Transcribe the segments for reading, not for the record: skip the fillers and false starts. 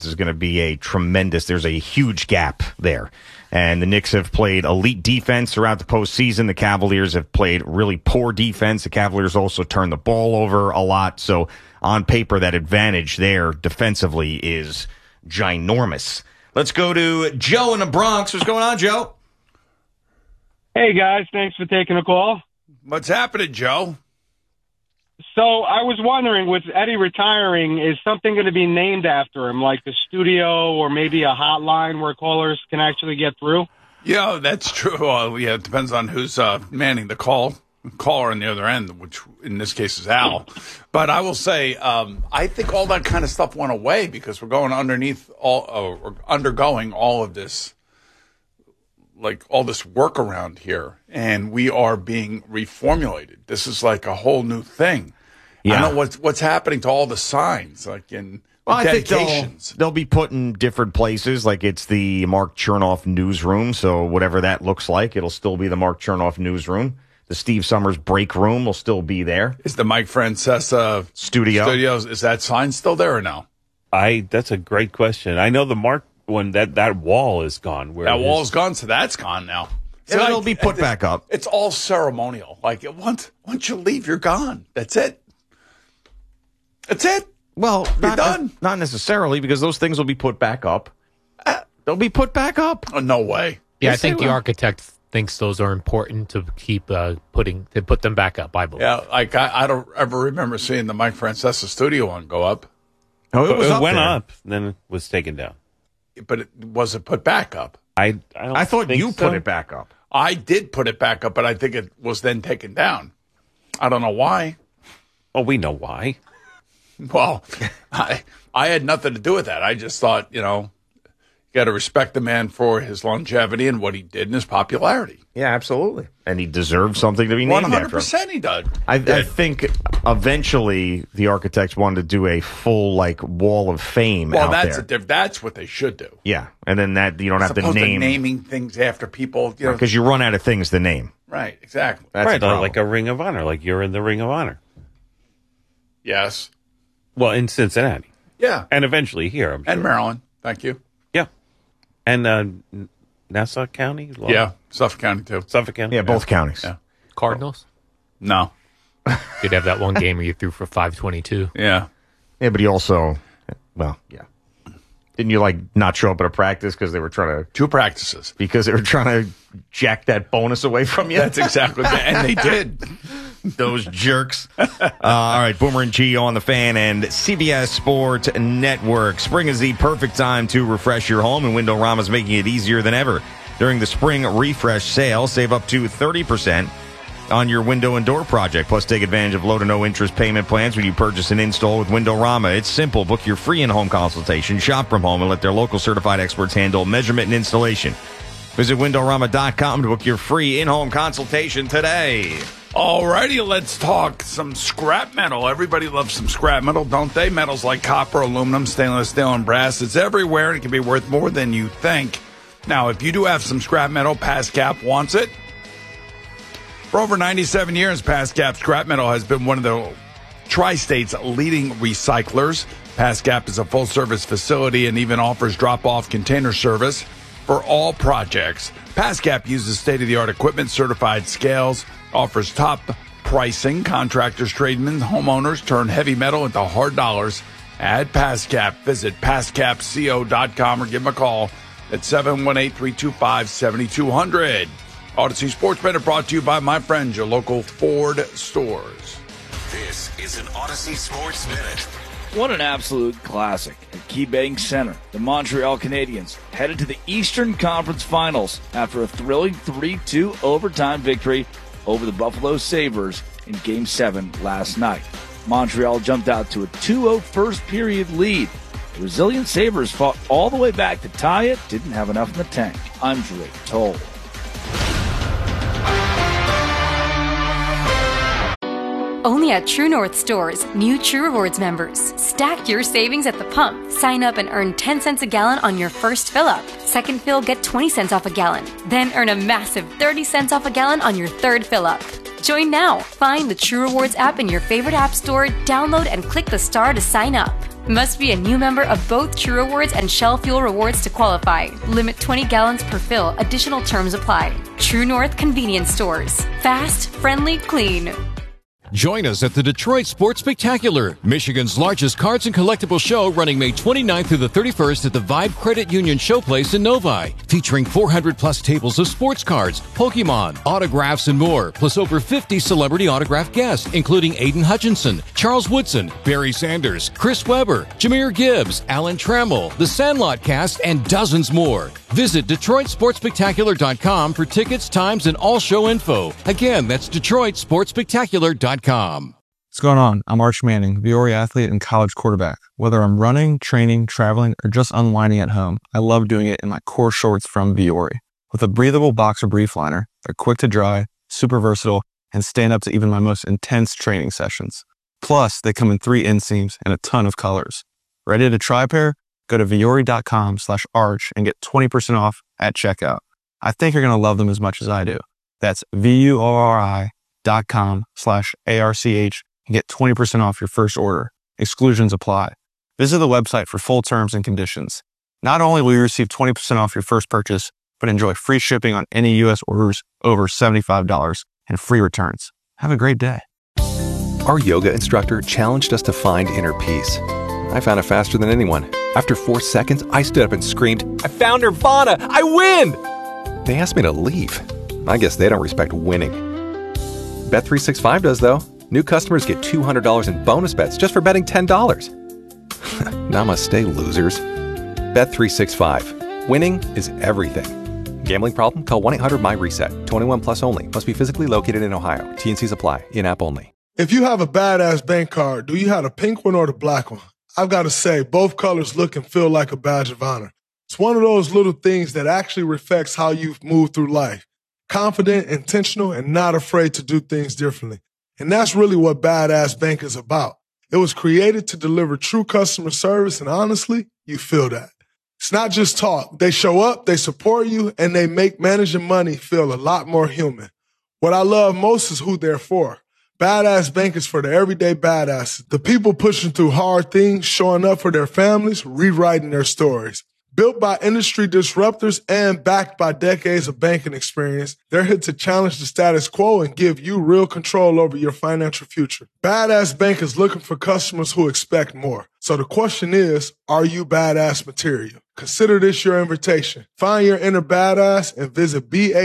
is going to be there's a huge gap there. And the Knicks have played elite defense throughout the postseason. The Cavaliers have played really poor defense. The Cavaliers also turn the ball over a lot. So on paper, that advantage there defensively is ginormous. Let's go to Joe in the Bronx. What's going on, Joe? Hey, guys. Thanks for taking the call. What's happening, Joe? So I was wondering, with Eddie retiring, is something going to be named after him, like the studio or maybe a hotline where callers can actually get through? Yeah, that's true. Yeah, it depends on who's manning the caller on the other end, which in this case is Al. But I will say, I think all that kind of stuff went away because we're going undergoing all of this, like all this work around here, and we are being reformulated. This is like a whole new thing. Yeah. I don't know what's happening to all the signs, like in dedications. I think they'll be put in different places, like it's the Mark Chernoff newsroom, so whatever that looks like, it'll still be the Mark Chernoff newsroom. The Steve Summers break room will still be there. Is the Mike Francesa studios, is that sign still there or no? That's a great question. I know the Mark one, that wall is gone. That wall is gone, so that's gone now. So it'll be put back up. It's all ceremonial. Like once you leave, you're gone. That's it. That's it. Well, you're done. Not necessarily, because those things will be put back up. They'll be put back up. Oh, no way. Yeah, I think the architect thinks those are important to keep put them back up, I believe. Yeah, like I don't ever remember seeing the Mike Francesa studio one go up. Oh, it went up, then it was taken down. But it wasn't put back up. I thought you put it back up. I did put it back up, but I think it was then taken down. I don't know why. Oh, we know why. Well, I had nothing to do with that. I just thought, you got to respect the man for his longevity and what he did and his popularity. Yeah, absolutely. And he deserves something to be named after him. 100% he does. I think eventually the architects wanted to do a full wall of fame out there. That's what they should do. Yeah, and then that you don't have to name naming things after people, because you run out of things to name. Right, exactly. That's right, like a Ring of Honor, like you're in the Ring of Honor. Yes. Well, in Cincinnati. Yeah. And eventually here, I'm sure. And Maryland. Thank you. Yeah. And Nassau County? Yeah. Suffolk County, too. Suffolk County? Yeah, both counties. Yeah. Cardinals? No. You'd have that one game where you threw for 522. Yeah. Yeah, but he also, yeah. Didn't you, not show up at a practice because they were trying to... 2 practices. Because they were trying to jack that bonus away from you? That's exactly what and they did. Those jerks. All right, Boomer and Gio on the Fan and CBS Sports Network. Spring is the perfect time to refresh your home, and Windorama is making it easier than ever. During the spring refresh sale, save up to 30% on your window and door project. Plus, take advantage of low to no interest payment plans when you purchase and install with Windorama. It's simple. Book your free in-home consultation, shop from home, and let their local certified experts handle measurement and installation. Visit Windorama.com to book your free in-home consultation today. Alrighty, let's talk some scrap metal. Everybody loves some scrap metal, don't they? Metals like copper, aluminum, stainless steel, and brass. It's everywhere, and it can be worth more than you think. Now, if you do have some scrap metal, PASCAP wants it. For over 97 years, PASCAP Scrap Metal has been one of the Tri-State's leading recyclers. PASCAP is a full-service facility and even offers drop-off container service for all projects. PASCAP uses state-of-the-art equipment, certified scales, offers top pricing. Contractors, tradesmen, homeowners turn heavy metal into hard dollars at PASCAP. Visit PASCAPCO.com or give them a call at 718-325-7200. Odyssey Sports Minute brought to you by my friends, your local Ford stores. This is an Odyssey Sports Minute. What an absolute classic. At Key Betting Center, the Montreal Canadiens headed to the Eastern Conference Finals after a thrilling 3-2 overtime victory over the Buffalo Sabres in Game 7 last night. Montreal jumped out to a 2-0 first period lead. The resilient Sabres fought all the way back to tie it, didn't have enough in the tank. I'm Drake Toll. Only at True North stores, new True Rewards members. Stack your savings at the pump. Sign up and earn 10 cents a gallon on your first fill-up. Second fill, get 20 cents off a gallon. Then earn a massive 30 cents off a gallon on your third fill-up. Join now. Find the True Rewards app in your favorite app store, download and click the star to sign up. Must be a new member of both True Rewards and Shell Fuel Rewards to qualify. Limit 20 gallons per fill. Additional terms apply. True North Convenience Stores. Fast, friendly, clean. Join us at the Detroit Sports Spectacular, Michigan's largest cards and collectible show, running May 29th through the 31st at the Vibe Credit Union Showplace in Novi, featuring 400-plus tables of sports cards, Pokemon, autographs, and more, plus over 50 celebrity autograph guests, including Aiden Hutchinson, Charles Woodson, Barry Sanders, Chris Webber, Jameer Gibbs, Alan Trammell, The Sandlot Cast, and dozens more. Visit DetroitSportsSpectacular.com for tickets, times, and all show info. Again, that's DetroitSportsSpectacular.com. What's going on? I'm Arch Manning, Viore athlete and college quarterback. Whether I'm running, training, traveling, or just unwinding at home, I love doing it in my core shorts from Viore. With a breathable boxer brief liner, they're quick to dry, super versatile, and stand up to even my most intense training sessions. Plus, they come in 3 inseams and a ton of colors. Ready to try a pair? Go to Viore.com/arch and get 20% off at checkout. I think you're going to love them as much as I do. That's VUORI.com/ARCH and get 20% off your first order. Exclusions apply. Visit the website for full terms and conditions. Not only will you receive 20% off your first purchase, but enjoy free shipping on any U.S. orders over $75 and free returns. Have a great day. Our yoga instructor challenged us to find inner peace. I found it faster than anyone. After 4 seconds, I stood up and screamed, "I found Nirvana! I win!" They asked me to leave. I guess they don't respect winning. Bet365 does, though. New customers get $200 in bonus bets just for betting $10. Namaste, losers. Bet365. Winning is everything. Gambling problem? Call 1-800-MY-RESET. 21 plus only. Must be physically located in Ohio. T&Cs apply. In-app only. If you have a badass bank card, do you have the pink one or the black one? I've got to say, both colors look and feel like a badge of honor. It's one of those little things that actually reflects how you've moved through life. Confident, intentional, and not afraid to do things differently. And that's really what Badass Bank is about. It was created to deliver true customer service, and honestly, you feel that. It's not just talk. They show up, they support you, and they make managing money feel a lot more human. What I love most is who they're for. Badass Bank is for the everyday badasses, the people pushing through hard things, showing up for their families, rewriting their stories. Built by industry disruptors and backed by decades of banking experience, they're here to challenge the status quo and give you real control over your financial future. Badass Bank is looking for customers who expect more. So the question is, are you badass material? Consider this your invitation. Find your inner badass and visit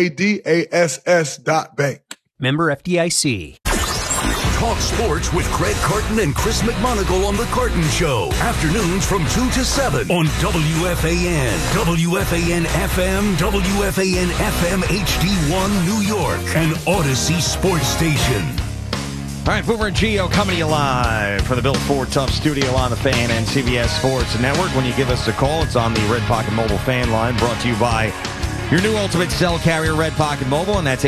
BADASS.bank. Member FDIC. Talk sports with Greg Carton and Chris McMonagle on The Carton Show. Afternoons from 2 to 7 on WFAN, WFAN FM, WFAN FM HD1 New York, and Odyssey Sports Station. All right, Boomer and Gio coming to you live from the Built Ford Tough studio on the Fan and CBS Sports Network. When you give us a call, it's on the Red Pocket Mobile fan line, brought to you by your new ultimate cell carrier, Red Pocket Mobile, and that's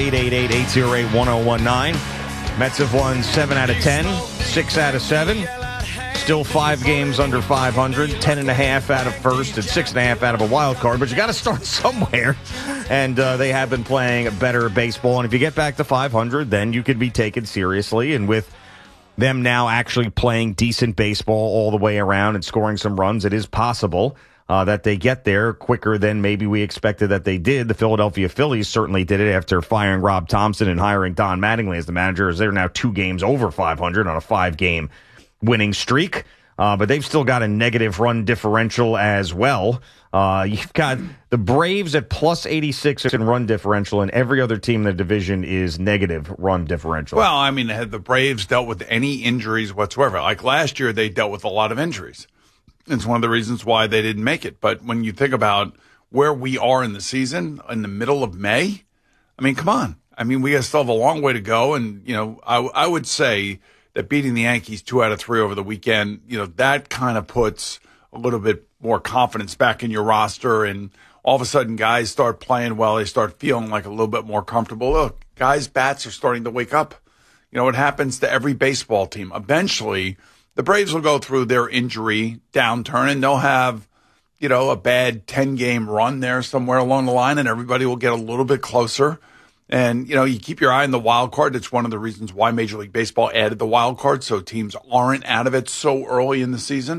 888-808-1019. Mets have won 7 out of 10, 6 out of 7. Still 5 games under 500, 10.5 out of first, and 6.5 out of a wild card. But you got to start somewhere. And they have been playing better baseball. And if you get back to 500, then you could be taken seriously. And with them now actually playing decent baseball all the way around and scoring some runs, it is possible that they get there quicker than maybe we expected that they did. The Philadelphia Phillies certainly did it after firing Rob Thompson and hiring Don Mattingly as the manager, as they're now 2 games over 500 on a 5-game winning streak. But they've still got a negative run differential as well. You've got the Braves at plus 86 in run differential, and every other team in the division is negative run differential. Well, I mean, had the Braves dealt with any injuries whatsoever? Like last year, they dealt with a lot of injuries. It's one of the reasons why they didn't make it. But when you think about where we are in the season, in the middle of May, I mean, come on. I mean, we still have a long way to go. And, you know, I would say that beating the Yankees 2 out of 3 over the weekend, you know, that kind of puts a little bit more confidence back in your roster. And all of a sudden, guys start playing well. They start feeling like a little bit more comfortable. Look, guys' bats are starting to wake up. You know, it happens to every baseball team. Eventually, the Braves will go through their injury downturn, and they'll have, you know, a bad 10-game run there somewhere along the line, and everybody will get a little bit closer. And, you know, you keep your eye on the wild card. It's one of the reasons why Major League Baseball added the wild card, so teams aren't out of it so early in the season.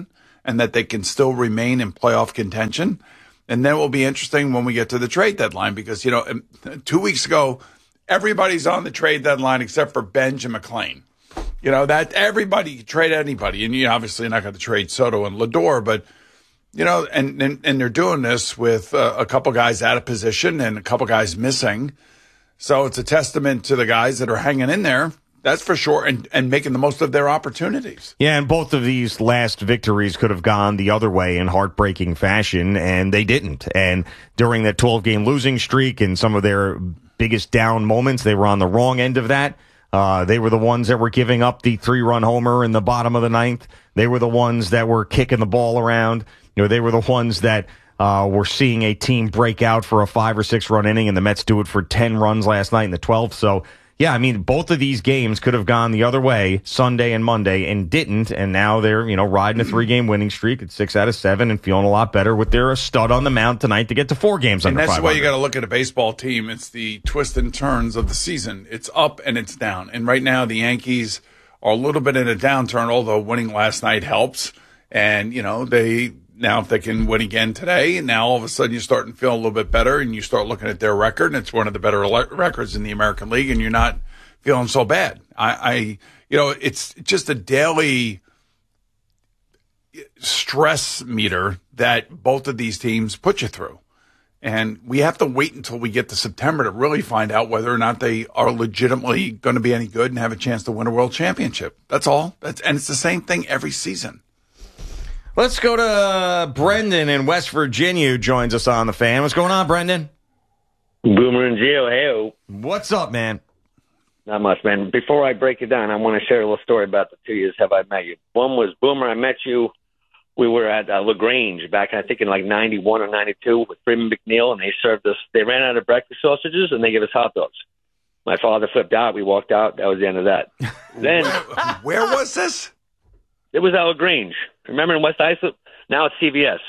and that they can still remain in playoff contention. And then it will be interesting when we get to the trade deadline because, 2 weeks ago, everybody's on the trade deadline except for Benj and McClain. That everybody can trade anybody. And you obviously not going to trade Soto and Lindor, but, and they're doing this with a couple guys out of position and a couple guys missing. So it's a testament to the guys that are hanging in there. That's for sure, and making the most of their opportunities. Yeah, and both of these last victories could have gone the other way in heartbreaking fashion, and they didn't. And during that 12-game losing streak and some of their biggest down moments, they were on the wrong end of that. They were the ones that were giving up the 3-run homer in the bottom of the ninth. They were the ones that were kicking the ball around. They were the ones that were seeing a team break out for a 5 or 6 run inning, and the Mets do it for 10 runs last night in the 12th. So, yeah, I mean, both of these games could have gone the other way Sunday and Monday and didn't. And now they're, riding a 3-game winning streak at 6 out of 7 and feeling a lot better with their stud on the mound tonight to get to 4 games under 500. And that's the way you got to look at a baseball team. It's the twists and turns of the season. It's up and it's down. And right now the Yankees are a little bit in a downturn, although winning last night helps. And, now if they can win again today, now all of a sudden you're starting to feel a little bit better and you start looking at their record, and it's one of the better records in the American League, and you're not feeling so bad. It's just a daily stress meter that both of these teams put you through. And we have to wait until we get to September to really find out whether or not they are legitimately going to be any good and have a chance to win a world championship. That's all. And it's the same thing every season. Let's go to Brendan in West Virginia, who joins us on the Fan. What's going on, Brendan? Boomer and Gio, hey. What's up, man? Not much, man. Before I break it down, I want to share a little story about the 2 years have I met you. One was, Boomer, I met you. We were at LaGrange back, I think, in like 91 or 92 with Freeman McNeil, and they served us. They ran out of breakfast sausages, and they gave us hot dogs. My father flipped out. We walked out. That was the end of that. Then, where was this? It was at LaGrange. Remember in West Islip? Now it's CVS.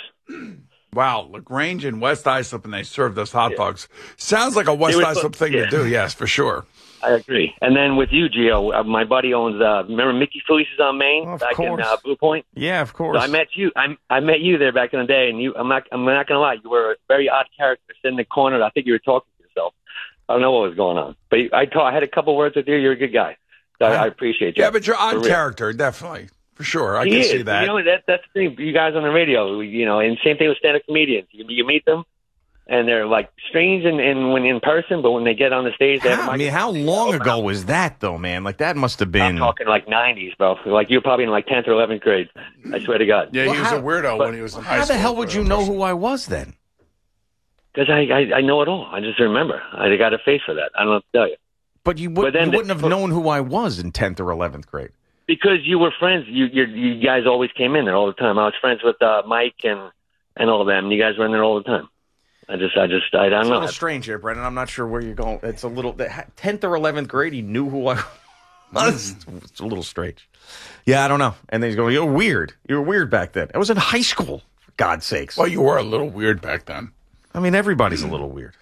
Wow, LaGrange and West Islip, and they served us hot dogs. Sounds like a West Islip thing to do, yes, for sure. I agree. And then with you, Gio, my buddy owns, remember Mickey Felice's on Main back in Blue Point? Yeah, of course. So I met you. I met you there back in the day, and I'm not going to lie, you were a very odd character sitting in the corner. I think you were talking to yourself. I don't know what was going on. But I had a couple words with you. You're a good guy. So I appreciate you. Yeah, but you're odd character, definitely. For sure, I can see that. That's the thing. You guys on the radio, and same thing with stand-up comedians. You meet them, and they're like strange and when in person, but when they get on the stage, they have a how long ago was that, though, man? Like, that must have been... I'm talking like 90s, bro. Like, you were probably in like 10th or 11th grade. I swear to God. Yeah, he was a weirdo when he was in high school. How the hell would you know who I was then? Because I know it all. I just remember. I got a face for that. I don't know what to tell you. But you wouldn't have known who I was in 10th or 11th grade. Because you were friends. You guys always came in there all the time. I was friends with Mike and all of them. You guys were in there all the time. I don't know. It's a little strange here, Brendan. I'm not sure where you're going. It's a little 10th or 11th grade. He knew who I was. It's a little strange. Yeah, I don't know. And then he's going, "You're weird. You were weird back then." I was in high school. For God's sakes. Well, you were a little weird back then. I mean, everybody's a little weird.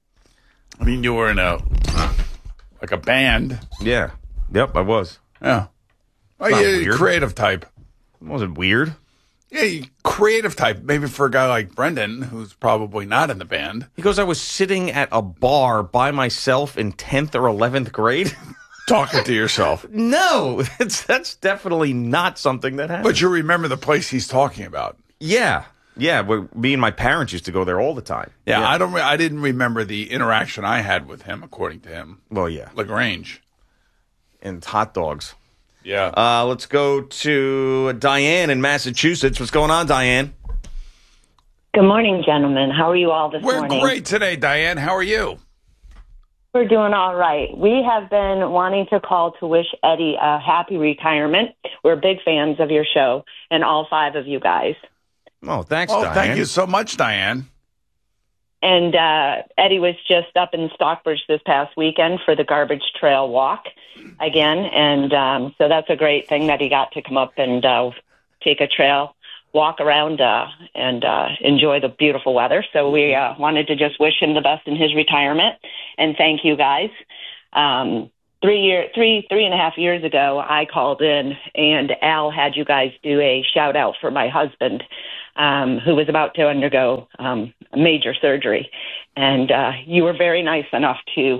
I mean, you were in a band. Yeah. Yep, I was. Yeah. Oh, you're a creative type. Was it weird? Yeah, creative type. Maybe for a guy like Brendan, who's probably not in the band. He goes, I was sitting at a bar by myself in 10th or 11th grade. Talking to yourself. No, that's definitely not something that happened. But you remember the place he's talking about. Yeah. Yeah, me and my parents used to go there all the time. Yeah. I didn't remember the interaction I had with him, according to him. Well, yeah. LaGrange. And hot dogs. Yeah. Let's go to Diane in Massachusetts. What's going on, Diane? Good morning, gentlemen. How are you all this morning? We're great today, Diane. How are you? We're doing all right. We have been wanting to call to wish Eddie a happy retirement. We're big fans of your show and all 5 of you guys. Oh, thanks, Diane. Thank you so much, Diane. And Eddie was just up in Stockbridge this past weekend for the Garbage Trail Walk again. And so that's a great thing that he got to come up and take a trail, walk around and enjoy the beautiful weather. So we wanted to just wish him the best in his retirement and thank you guys. 3.5 years ago, I called in, and Al had you guys do a shout out for my husband, who was about to undergo major surgery, and you were very nice enough to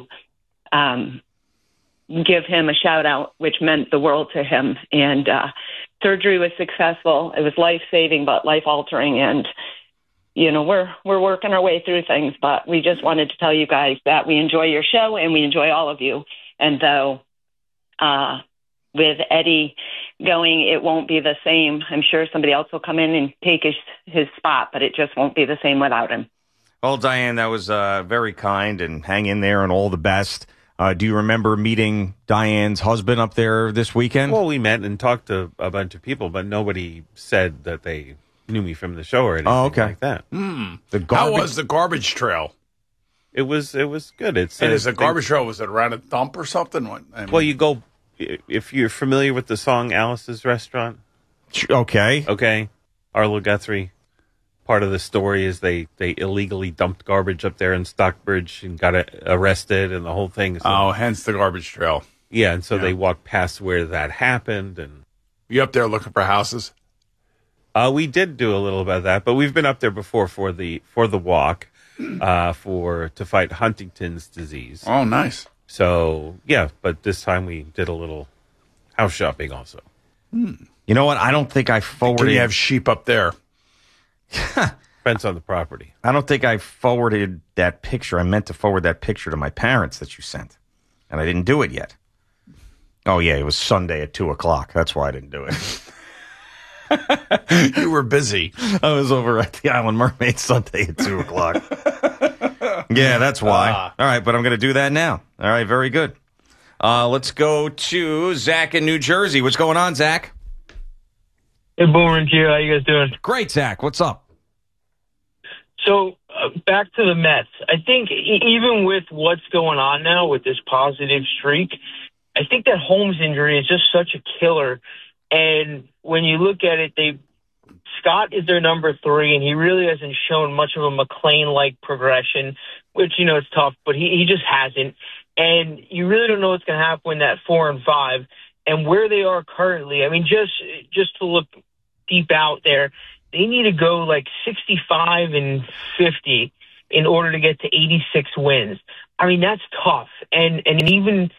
give him a shout out, which meant the world to him. And surgery was successful. It was life saving, but life altering, and we're working our way through things. But we just wanted to tell you guys that we enjoy your show and we enjoy all of you. And though with Eddie going, it won't be the same. I'm sure somebody else will come in and take his spot, but it just won't be the same without him. Well, Diane, that was very kind, and hang in there and all the best. Do you remember meeting Diane's husband up there this weekend? Well, we met and talked to a bunch of people, but nobody said that they knew me from the show or anything like that. How was the garbage trail? It was good. Is the garbage trail, was it around a dump or something? Well, you go, if you're familiar with the song Alice's Restaurant. Okay. Arlo Guthrie, part of the story is they illegally dumped garbage up there in Stockbridge and got arrested and the whole thing. So, hence the garbage trail. Yeah, and so they walked past where that happened. And you up there looking for houses? We did do a little bit of that, but we've been up there before for the walk. To fight Huntington's disease. Oh, nice. So, yeah, but this time we did a little house shopping also. You know what? I don't think I forwarded... Can you have sheep up there? Depends on the property. I don't think I forwarded that picture. I meant to forward that picture to my parents that you sent, and I didn't do it yet. Oh, yeah, it was Sunday at 2 o'clock. That's why I didn't do it. You were busy. I was over at the Island Mermaid Sunday at 2 o'clock. Yeah, that's why. All right, but I'm going to do that now. All right, very good. Let's go to Zach in New Jersey. What's going on, Zach? Hey, Boomer and Q. How you guys doing? Great, Zach. What's up? So, back to the Mets. I think even with what's going on now with this positive streak, I think that Holmes injury is just such a killer. And when you look at it, Scott is their number 3, and he really hasn't shown much of a McClain-like progression, which, it's tough, but he just hasn't. And you really don't know what's going to happen in that 4 and 5 and where they are currently. I mean, just to look deep out there, they need to go like 65 and 50 in order to get to 86 wins. I mean, that's tough. And even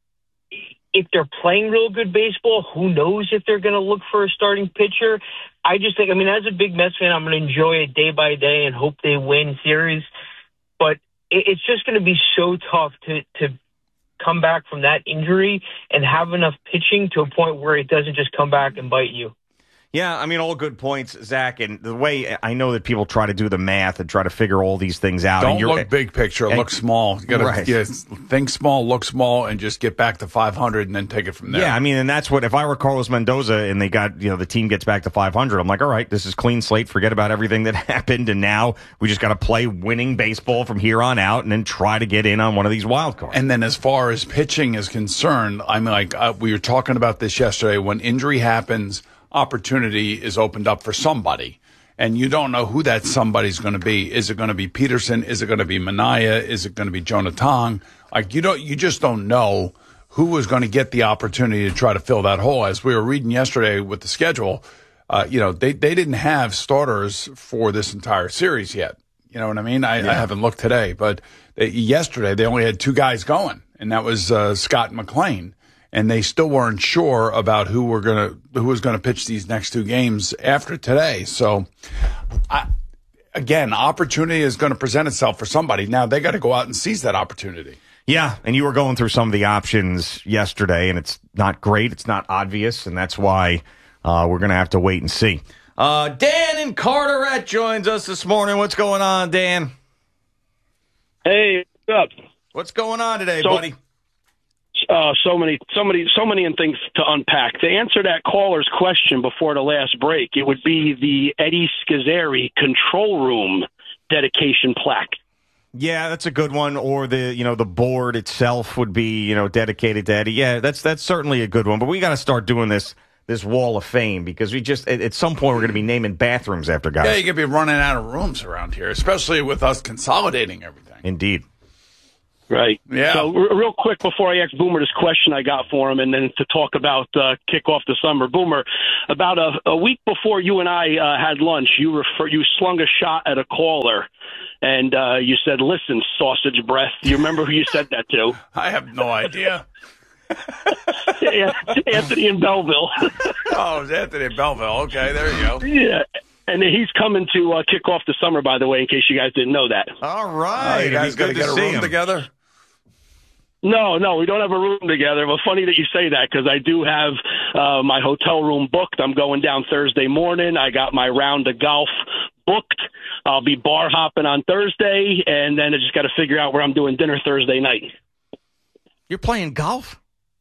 if they're playing real good baseball, who knows if they're going to look for a starting pitcher. I just think, as a big Mets fan, I'm going to enjoy it day by day and hope they win series. But it's just going to be so tough to come back from that injury and have enough pitching to a point where it doesn't just come back and bite you. Yeah, all good points, Zach. And the way I know that people try to do the math and try to figure all these things out. Don't look big picture. Look small. You got to think small, look small, and just get back to 500 and then take it from there. Yeah, and that's what, if I were Carlos Mendoza and they got, the team gets back to 500, I'm like, all right, this is clean slate. Forget about everything that happened. And now we just got to play winning baseball from here on out and then try to get in on one of these wild cards. And then as far as pitching is concerned, we were talking about this yesterday. When injury happens, opportunity is opened up for somebody, and you don't know who that somebody's going to be. Is it going to be Peterson? Is it going to be Minaya? Is it going to be Jonah Tong? You just don't know who is going to get the opportunity to try to fill that hole. As we were reading yesterday with the schedule, they didn't have starters for this entire series yet. You know what I mean? I haven't looked today, but yesterday they only had 2 guys going, and that was Scott and McClain. And they still weren't sure about who was going to pitch these next 2 games after today. So, again, opportunity is going to present itself for somebody. Now they got to go out and seize that opportunity. Yeah, and you were going through some of the options yesterday, and it's not great. It's not obvious, and that's why we're going to have to wait and see. Dan in Carteret joins us this morning. What's going on, Dan? Hey, what's up? What's going on today, buddy? So many things to unpack. To answer that caller's question before the last break, it would be the Eddie Schizzeri control room dedication plaque. Yeah, that's a good one. Or the board itself would be, dedicated to Eddie. Yeah, that's certainly a good one. But we got to start doing this wall of fame, because we just, at some point, we're going to be naming bathrooms after guys. Yeah, you could be running out of rooms around here, especially with us consolidating everything. Indeed. Right. Yeah. So real quick before I ask Boomer this question I got for him, and then to talk about kick off the summer. Boomer, about a week before you and I had lunch, you slung a shot at a caller, and you said, "Listen, sausage breath." Do you remember who you said that to? I have no idea. Anthony in Belleville. Oh, it was Anthony in Belleville. Okay, there you go. Yeah. And he's coming to kick off the summer, by the way, in case you guys didn't know that. All right. You guys got to get a room together? No, we don't have a room together. But funny that you say that, because I do have my hotel room booked. I'm going down Thursday morning. I got my round of golf booked. I'll be bar hopping on Thursday, and then I just got to figure out where I'm doing dinner Thursday night. You're playing golf?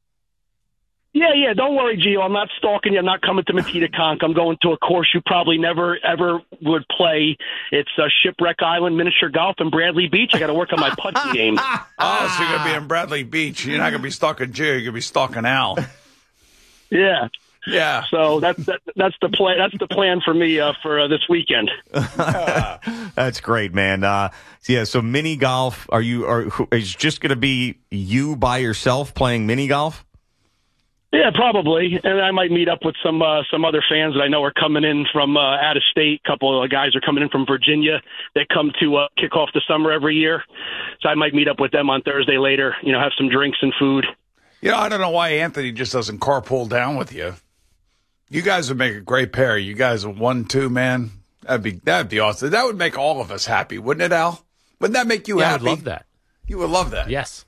Yeah. Don't worry, Gio. I'm not stalking you. I'm not coming to Matita Conch. I'm going to a course you probably never, ever would play. It's Shipwreck Island Miniature Golf in Bradley Beach. I got to work on my putting game. Oh, so you're going to be in Bradley Beach. You're not going to be stalking Gio. You're going to be stalking Al. Yeah. Yeah. So that's the plan. That's the plan for me for this weekend. That's great, man. So mini golf. Is just going to be you by yourself playing mini golf? Yeah, probably, and I might meet up with some other fans that I know are coming in from out of state. A couple of guys are coming in from Virginia that come to kick off the summer every year, so I might meet up with them on Thursday later. Have some drinks and food. I don't know why Anthony just doesn't carpool down with you. You guys would make a great pair. You guys are 1-2, man. That'd be awesome. That would make all of us happy, wouldn't it, Al? Wouldn't that make you happy? I would love that. You would love that. Yes.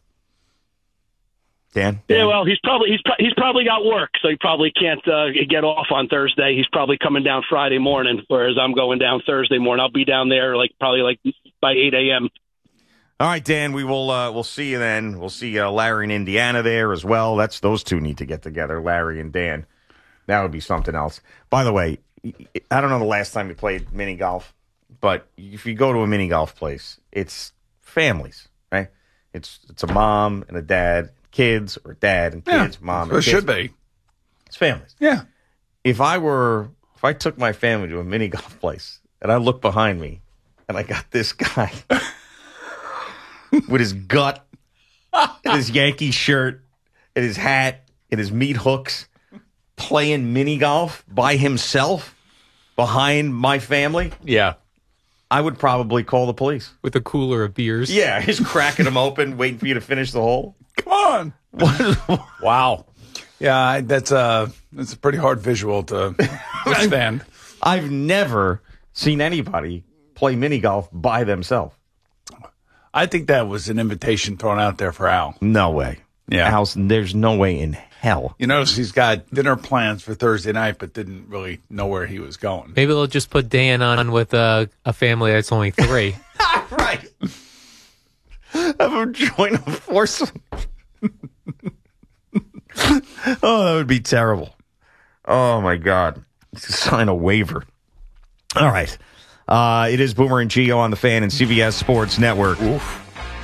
Dan? Yeah, well, he's probably got work, so he probably can't get off on Thursday. He's probably coming down Friday morning, whereas I'm going down Thursday morning. I'll be down there probably by 8 a.m. All right, Dan, we'll see you then. We'll see Larry in Indiana there as well. Those two need to get together, Larry and Dan. That would be something else. By the way, I don't know the last time you played mini golf, but if you go to a mini golf place, it's families, right? It's a mom and a dad, kids, or dad and kids, mom and kids. It should be. It's families. Yeah. If I took my family to a mini golf place and I look behind me and I got this guy with his gut and his Yankee shirt and his hat and his meat hooks playing mini golf by himself behind my family, I would probably call the police. With a cooler of beers. Yeah, he's cracking them open, waiting for you to finish the hole. Come on. Wow. Yeah, that's a pretty hard visual to withstand. I've never seen anybody play mini golf by themselves. I think that was an invitation thrown out there for Al. No way. Yeah. There's no way in hell. You notice he's got dinner plans for Thursday night, but didn't really know where he was going. Maybe they'll just put Dan on with a family that's only 3. Right. Have him join a foursome. Oh, that would be terrible. Oh, my God. Sign a waiver. All right. It is Boomer and Gio on the Fan and CBS Sports Network. Oof.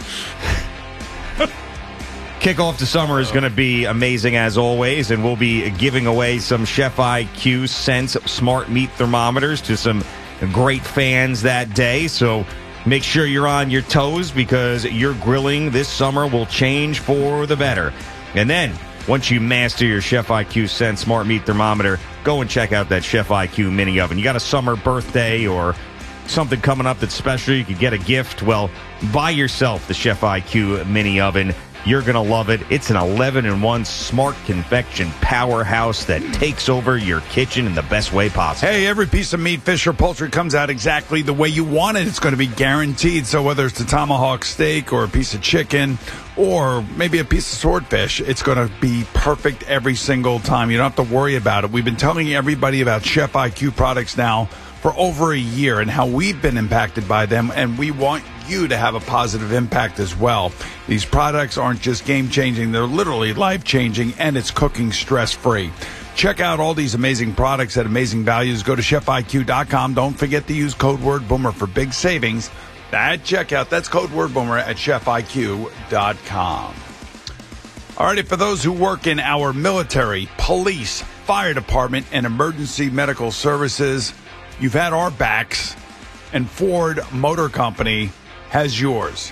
Kickoff to summer is going to be amazing as always, and we'll be giving away some Chef IQ Sense Smart Meat Thermometers to some great fans that day. So make sure you're on your toes, because your grilling this summer will change for the better. And then, once you master your Chef IQ Sense Smart Meat Thermometer, go and check out that Chef IQ mini oven. You got a summer birthday or something coming up that's special, you could get a gift. Well, buy yourself the Chef IQ mini oven. You're going to love it. It's an 11-in-1 smart convection powerhouse that takes over your kitchen in the best way possible. Hey, every piece of meat, fish, or poultry comes out exactly the way you want it. It's going to be guaranteed. So whether it's a tomahawk steak or a piece of chicken or maybe a piece of swordfish, it's going to be perfect every single time. You don't have to worry about it. We've been telling everybody about Chef IQ products now for over a year and how we've been impacted by them, and we want you to have a positive impact as well. These products aren't just game-changing, they're literally life-changing, and it's cooking stress-free. Check out all these amazing products at amazing values. Go to chefiq.com. Don't forget to use code word Boomer for big savings at checkout. That's code word Boomer at chefiq.com. All right, for those who work in our military, police, fire department, and emergency medical services, you've had our backs, and Ford Motor Company has yours.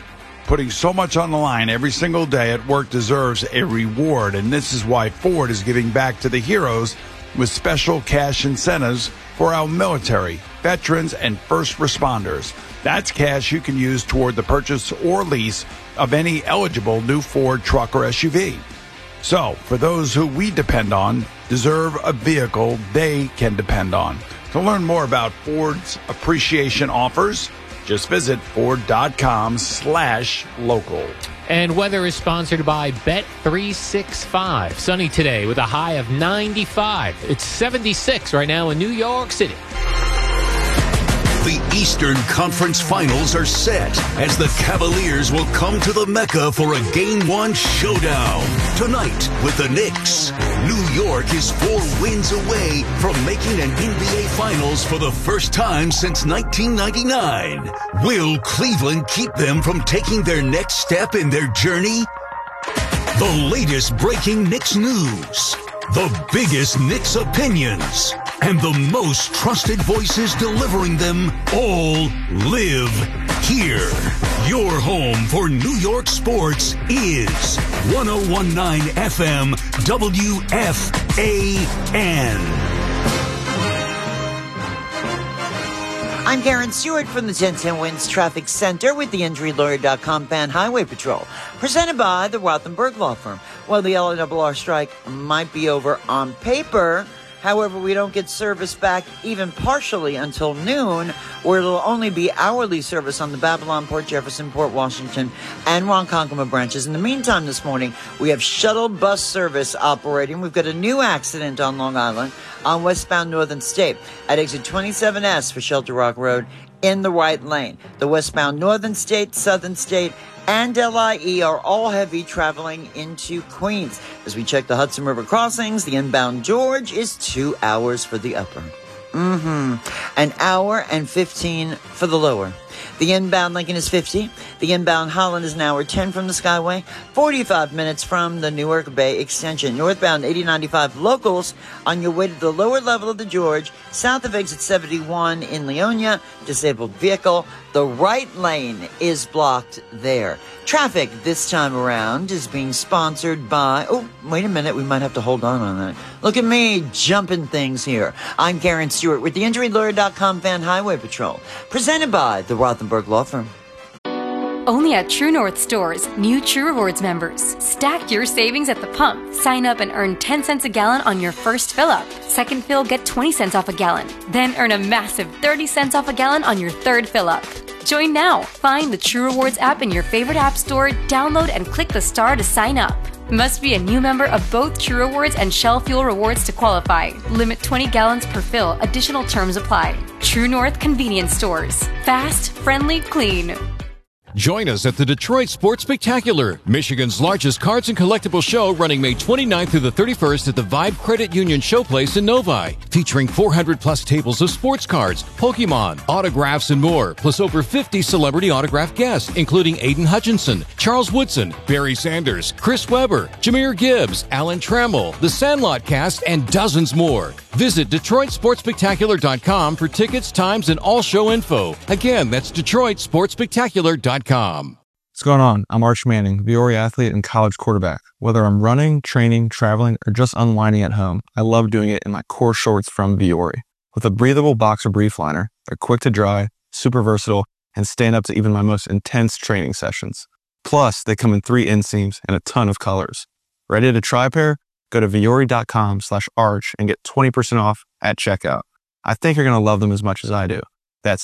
putting so much on the line every single day at work deserves a reward, and this is why Ford is giving back to the heroes with special cash incentives for our military, veterans, and first responders. That's cash you can use toward the purchase or lease of any eligible new Ford truck or SUV. So, for those who we depend on, deserve a vehicle they can depend on. To learn more about Ford's appreciation offers, just visit Ford.com/local. And weather is sponsored by Bet365. Sunny today with a high of 95. It's 76 right now in New York City. The Eastern Conference Finals are set as the Cavaliers will come to the Mecca for a Game 1 showdown. Tonight with the Knicks, New York is 4 wins away from making an NBA Finals for the first time since 1999. Will Cleveland keep them from taking their next step in their journey? The latest breaking Knicks news. The biggest Knicks opinions and the most trusted voices delivering them all live here. Your home for New York sports is 101.9 FM WFAN. I'm Karen Stewart from the 1010 Winds Traffic Center with the InjuryLawyer.com Fan Highway Patrol, presented by the Rothenberg Law Firm. Well, the LNRR strike might be over on paper. However, we don't get service back even partially until noon, where it'll only be hourly service on the Babylon, Port Jefferson, Port Washington, and Ronkonkoma branches. In the meantime, this morning, we have shuttle bus service operating. We've got a new accident on Long Island on westbound Northern State at exit 27S for Shelter Rock Road in the right lane. The westbound Northern State, Southern State, and LIE are all heavy traveling into Queens. As we check the Hudson River crossings, the inbound George is 2 hours for the upper. An hour and 15 for the lower. The inbound Lincoln is 50. The inbound Holland is an hour 10 from the Skyway. 45 minutes from the Newark Bay Extension. Northbound 8095 locals on your way to the lower level of the George. South of exit 71 in Leonia. Disabled vehicle. The right lane is blocked there. Traffic this time around is being sponsored by... Oh, wait a minute. We might have to hold on that. Look at me jumping things here. I'm Karen Stewart with the InjuryLawyer.com Fan Highway Patrol. Presented by the Rothenberg Law Firm. Only at True North stores, new True Rewards members. Stack your savings at the pump. Sign up and earn 10 cents a gallon on your first fill-up. Second fill, get 20 cents off a gallon. Then earn a massive 30 cents off a gallon on your third fill-up. Join now. Find the True Rewards app in your favorite app store, download and click the star to sign up. Must be a new member of both True Rewards and Shell Fuel Rewards to qualify. Limit 20 gallons per fill. Additional terms apply. True North Convenience Stores. Fast, friendly, clean. Join us at the Detroit Sports Spectacular, Michigan's largest cards and collectible show, running May 29th through the 31st at the Vibe Credit Union Showplace in Novi, featuring 400-plus tables of sports cards, Pokemon, autographs, and more, plus over 50 celebrity autograph guests, including Aiden Hutchinson, Charles Woodson, Barry Sanders, Chris Webber, Jahmyr Gibbs, Alan Trammell, The Sandlot Cast, and dozens more. Visit DetroitSportsSpectacular.com for tickets, times, and all show info. Again, that's DetroitSportsSpectacular.com. What's going on? I'm Arch Manning, Viore athlete and college quarterback. Whether I'm running, training, traveling, or just unwinding at home, I love doing it in my core shorts from Viore. With a breathable boxer brief liner, they're quick to dry, super versatile, and stand up to even my most intense training sessions. Plus, they come in 3 inseams and a ton of colors. Ready to try a pair? Go to Viore.com/arch and get 20% off at checkout. I think you're going to love them as much as I do. That's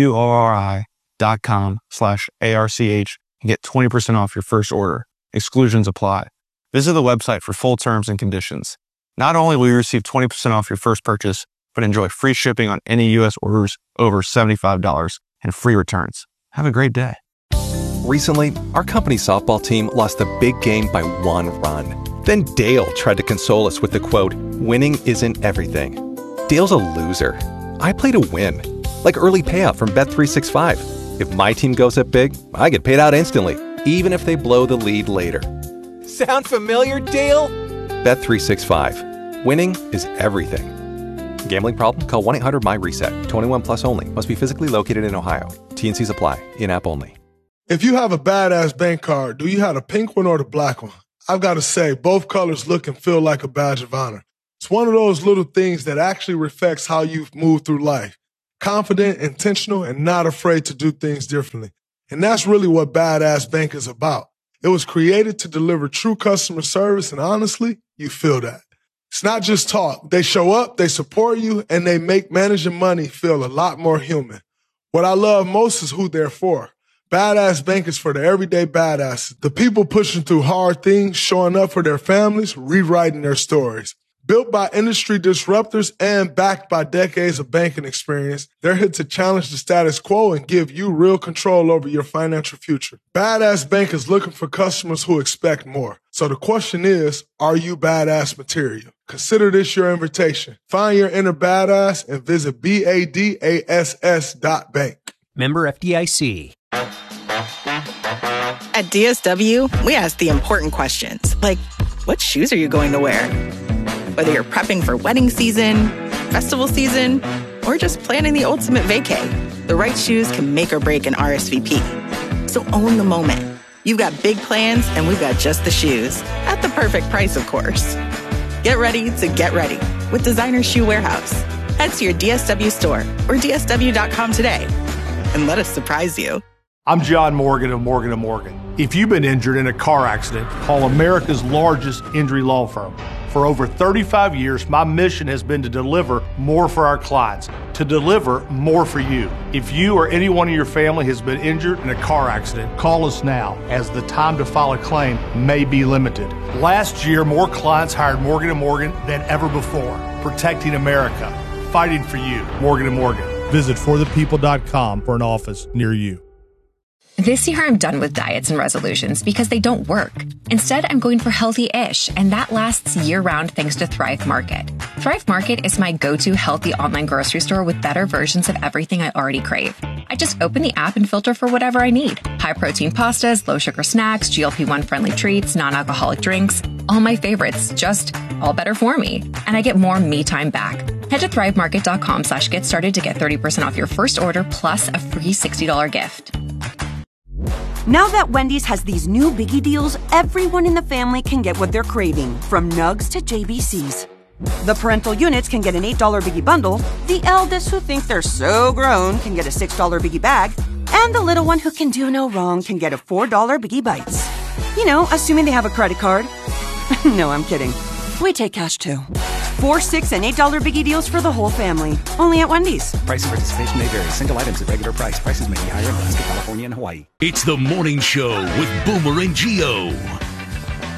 VUORI.com/ARCH and get 20% off your first order. Exclusions apply. Visit the website for full terms and conditions. Not only will you receive 20% off your first purchase, but enjoy free shipping on any U.S. orders over $75 and free returns. Have a great day. Recently, our company softball team lost a big game by 1 run. Then Dale tried to console us with the quote, "Winning isn't everything." Dale's a loser. I play to win. Like early payout from Bet365. If my team goes up big, I get paid out instantly, even if they blow the lead later. Sound familiar, Dale? Bet365. Winning is everything. Gambling problem? Call 1-800-MY-RESET. 21 plus only. Must be physically located in Ohio. T&Cs apply. In-app only. If you have a badass bank card, do you have the pink one or the black one? I've got to say, both colors look and feel like a badge of honor. It's one of those little things that actually reflects how you've moved through life. Confident, intentional, and not afraid to do things differently. And that's really what Badass Bank is about. It was created to deliver true customer service, and honestly, you feel that. It's not just talk. They show up, they support you, and they make managing money feel a lot more human. What I love most is who they're for. Badass Bank is for the everyday badasses, the people pushing through hard things, showing up for their families, rewriting their stories. Built by industry disruptors and backed by decades of banking experience, they're here to challenge the status quo and give you real control over your financial future. Badass Bank is looking for customers who expect more. So the question is, are you badass material? Consider this your invitation. Find your inner badass and visit BADASS.bank. Member FDIC. At DSW, we ask the important questions, like, what shoes are you going to wear? Whether you're prepping for wedding season, festival season, or just planning the ultimate vacay, the right shoes can make or break an RSVP. So own the moment. You've got big plans, and we've got just the shoes. At the perfect price, of course. Get ready to get ready with Designer Shoe Warehouse. Head to your DSW store or DSW.com today and let us surprise you. I'm John Morgan of Morgan & Morgan. If you've been injured in a car accident, call America's largest injury law firm. For over 35 years, my mission has been to deliver more for our clients, to deliver more for you. If you or anyone in your family has been injured in a car accident, call us now, as the time to file a claim may be limited. Last year, more clients hired Morgan & Morgan than ever before, protecting America, fighting for you. Morgan & Morgan. Visit forthepeople.com for an office near you. This year, I'm done with diets and resolutions because they don't work. Instead, I'm going for healthy-ish, and that lasts year-round thanks to Thrive Market. Thrive Market is my go-to healthy online grocery store with better versions of everything I already crave. I just open the app and filter for whatever I need. High-protein pastas, low-sugar snacks, GLP-1-friendly treats, non-alcoholic drinks. All my favorites, just all better for me. And I get more me time back. Head to thrivemarket.com/get started to get 30% off your first order plus a free $60 gift. Now that Wendy's has these new biggie deals, everyone in the family can get what they're craving, from nugs to JBCs. The parental units can get an $8 biggie bundle, the eldest who think they're so grown can get a $6 biggie bag, and the little one who can do no wrong can get a $4 biggie bites. You know, assuming they have a credit card. No, I'm kidding. We take cash too. $4, $6, and $8 biggie deals for the whole family. Only at Wendy's. Price and participation may vary. Single items at regular price. Prices may be higher in Alaska, California, and Hawaii. It's the morning show with Boomer and Gio.